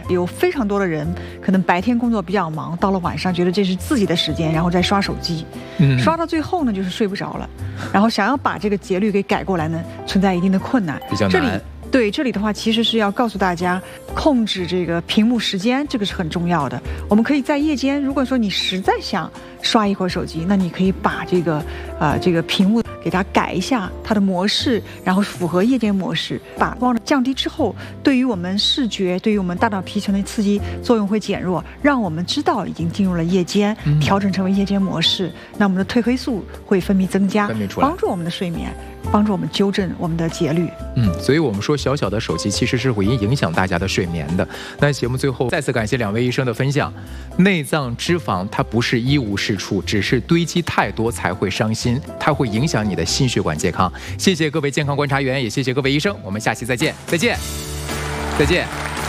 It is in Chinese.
有非常多的人可能白天工作比较忙，到了晚上觉得这是自己的时间，然后再刷手机，刷到最后呢就是睡不着了，然后想要把这个节律给改过来呢，存在一定的困难， 比较难。 这里的话其实是要告诉大家，控制这个屏幕时间，这个是很重要的。我们可以在夜间，如果说你实在想刷一会儿手机，那你可以把这个屏幕给它改一下它的模式，然后符合夜间模式，把光降低之后，对于我们视觉，对于我们大脑皮层的刺激作用会减弱，让我们知道已经进入了夜间，调整成为夜间模式，那我们的褪黑素会分泌增加，帮助我们的睡眠，帮助我们纠正我们的节律。 所以我们说小小的手机其实是会影响大家的睡眠的。那节目最后再次感谢2位医生的分享。内脏脂肪它不是一无是处，只是堆积太多才会伤心，它会影响你的心血管健康。谢谢各位健康观察员，也谢谢各位医生，我们下期再见，再见，再见。